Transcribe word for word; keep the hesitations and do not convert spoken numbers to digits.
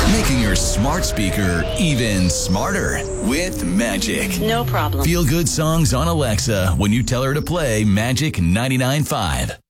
Making your smart speaker even smarter with Magic. No problem. Feel good songs on Alexa when you tell her to play Magic ninety-nine point five.